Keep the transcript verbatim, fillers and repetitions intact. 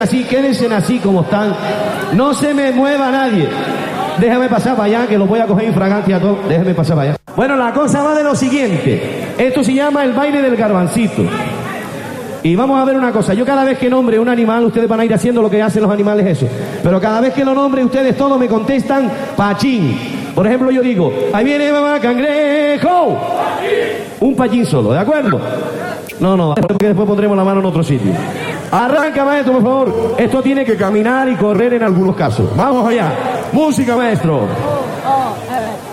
Así, quédense así como están. No se me mueva nadie. Déjame pasar para allá, que los voy a coger infraganti a todos. Déjame pasar para allá. Bueno, la cosa va de lo siguiente. Esto se llama el baile del garbancito. Y vamos a ver una cosa. Yo cada vez que nombre un animal, ustedes van a ir haciendo lo que hacen los animales eso. Pero cada vez que lo nombre, ustedes todos me contestan pachín. Por ejemplo, yo digo, ahí viene mamá cangrejo. Un pachín solo, ¿de acuerdo? No, no, porque después pondremos la mano en otro sitio. Arranca, maestro, por favor. Esto tiene que caminar y correr en algunos casos. Vamos allá. Música, maestro. Oh, oh, a ver.